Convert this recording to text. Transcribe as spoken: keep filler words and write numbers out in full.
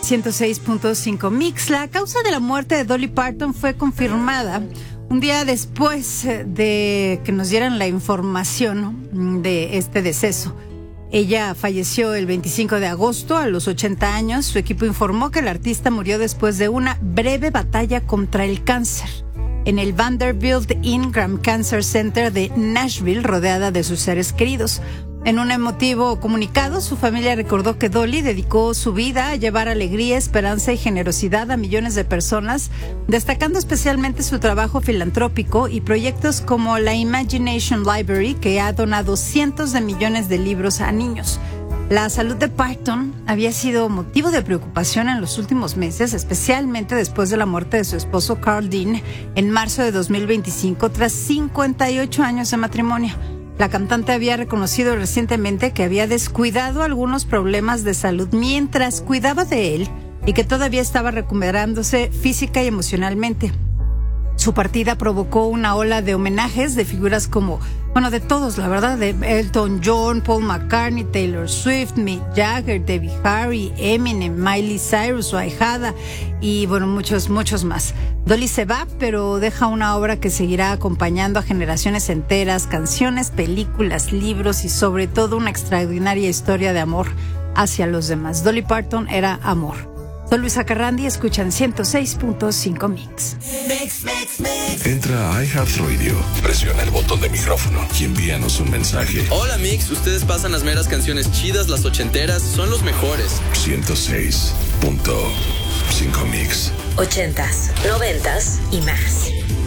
ciento seis punto cinco Mix. La causa de la muerte de Dolly Parton fue confirmada un día después de que nos dieran la información de este deceso. Ella falleció el veinticinco de agosto a los ochenta años. Su equipo informó que el artista murió después de una breve batalla contra el cáncer en el Vanderbilt Ingram Cancer Center de Nashville, rodeada de sus seres queridos. En un emotivo comunicado, su familia recordó que Dolly dedicó su vida a llevar alegría, esperanza y generosidad a millones de personas, destacando especialmente su trabajo filantrópico y proyectos como la Imagination Library, que ha donado cientos de millones de libros a niños. La salud de Parton había sido motivo de preocupación en los últimos meses, especialmente después de la muerte de su esposo Carl Dean en marzo de dos mil veinticinco, tras cincuenta y ocho años de matrimonio. La cantante había reconocido recientemente que había descuidado algunos problemas de salud mientras cuidaba de él y que todavía estaba recuperándose física y emocionalmente. Su partida provocó una ola de homenajes de figuras como, bueno, de todos, la verdad, de Elton John, Paul McCartney, Taylor Swift, Mick Jagger, Debbie Harry, Eminem, Miley Cyrus, su ahijada y, bueno, muchos, muchos más. Dolly se va, pero deja una obra que seguirá acompañando a generaciones enteras, canciones, películas, libros y sobre todo una extraordinaria historia de amor hacia los demás. Dolly Parton era amor. Soy Luisa Carrandi, escuchan ciento seis punto cinco Mix. Mix, Mix, Mix. Entra a iHeartRadio, presiona el botón de micrófono y envíanos un mensaje. Hola Mix, ustedes pasan las meras canciones chidas, las ochenteras, son los mejores. ciento seis punto cinco Mix. Ochentas, noventas y más.